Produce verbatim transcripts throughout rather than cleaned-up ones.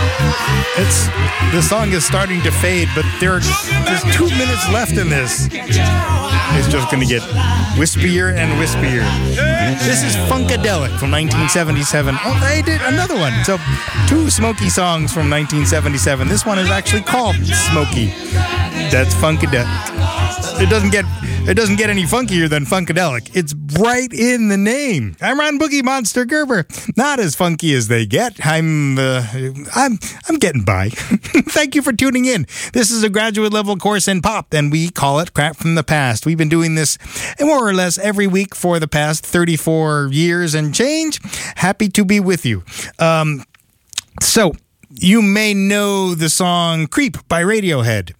It's the song is starting to fade, but there are, there's two minutes left in this. It's just going to get wispier and wispier. This is Funkadelic from nineteen seventy-seven. Oh, they did another one. So two Smokey songs from nineteen seventy-seven. This one is actually called Smokey. That's Funkadelic. It doesn't get it doesn't get any funkier than Funkadelic. It's right in the name. I'm Ron Boogie Monster Gerber. Not as funky as they get. I'm uh, I'm I'm getting by. Thank you for tuning in. This is a graduate level course in pop, and we call it Crap from the Past. We've been doing this more or less every week for the past thirty-four years and change. Happy to be with you. Um, so you may know the song Creep by Radiohead.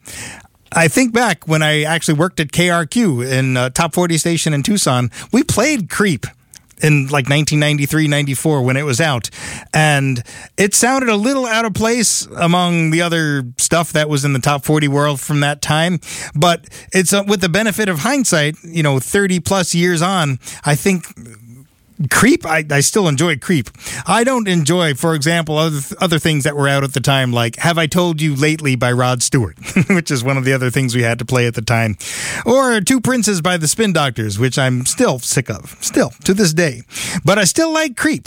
I think back when I actually worked at K R Q in a top forty station in Tucson, we played Creep in like nineteen ninety-three, ninety-four when it was out. And it sounded a little out of place among the other stuff that was in the top forty world from that time. But it's uh, with the benefit of hindsight, you know, thirty plus years on, I think Creep, I, I still enjoy Creep. I don't enjoy, for example, other other things that were out at the time, like Have I Told You Lately by Rod Stewart, which is one of the other things we had to play at the time. Or Two Princes by the Spin Doctors, which I'm still sick of, still, to this day. But I still like Creep.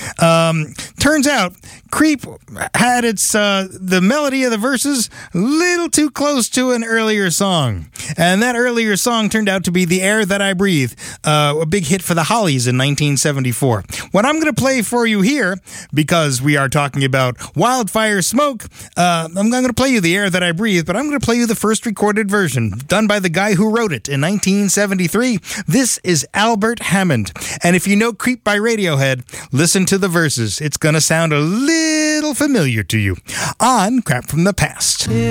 Um, turns out Creep had its uh, the melody of the verses a little too close to an earlier song, and that earlier song turned out to be The Air That I Breathe, uh, a big hit for the Hollies in nineteen seventy-four. What I'm going to play for you here, because we are talking about wildfire smoke, uh, I'm going to play you The Air That I Breathe, but I'm going to play you the first recorded version done by the guy who wrote it in nineteen seventy-three. This is Albert Hammond, and if you know Creep by Radiohead, listen to the verses. It's going to sound a little familiar to you on Crap from the Past.